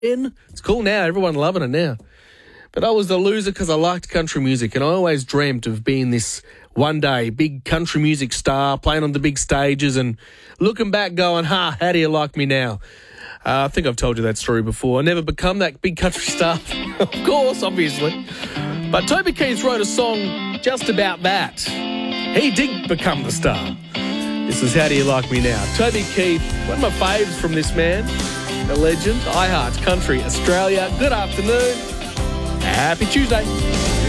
It's cool now. Everyone loving it now. But I was the loser because I liked country music, and I always dreamt of being this one day big country music star, playing on the big stages, and looking back going, how do you like me now? I think I've told you that story before. I never become that big country star, of course, obviously. But Toby Keith wrote a song just about that. He did become the star. This is How Do You Like Me Now? Toby Keith, one of my faves from this man, the legend, iHeart Country Australia. Good afternoon. Happy Tuesday.